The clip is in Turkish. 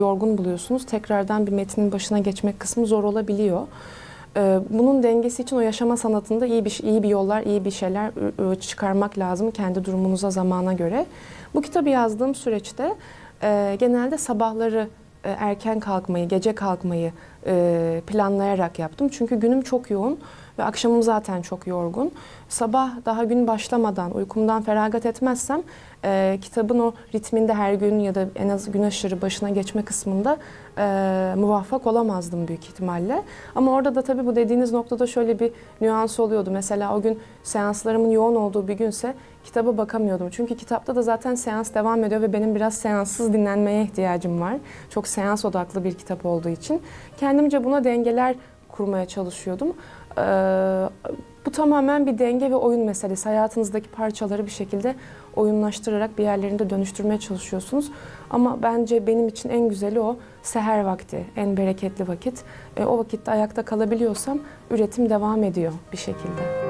yorgun buluyorsunuz. Tekrardan bir metnin başına geçmek kısmı zor olabiliyor. Bunun dengesi için o yaşama sanatında iyi bir yollar, iyi bir şeyler çıkarmak lazım kendi durumunuza, zamana göre. Bu kitabı yazdığım süreçte genelde sabahları erken kalkmayı, gece kalkmayı planlayarak yaptım. Çünkü günüm çok yoğun ve akşamım zaten çok yorgun. Sabah daha gün başlamadan uykumdan feragat etmezsem kitabın o ritminde her gün ya da en az gün aşırı başına geçme kısmında muvaffak olamazdım büyük ihtimalle. Ama orada da tabii bu dediğiniz noktada şöyle bir nüans oluyordu. Mesela o gün seanslarımın yoğun olduğu bir günse kitaba bakamıyordum. Çünkü kitapta da zaten seans devam ediyor ve benim biraz seanssız dinlenmeye ihtiyacım var. Çok seans odaklı bir kitap olduğu için. Kendimce buna dengeler kurmaya çalışıyordum. Bu tamamen bir denge ve oyun meselesi. Hayatınızdaki parçaları bir şekilde oyunlaştırarak bir yerlerinde dönüştürmeye çalışıyorsunuz. Ama bence benim için en güzeli o seher vakti, en bereketli vakit. O vakitte ayakta kalabiliyorsam üretim devam ediyor bir şekilde.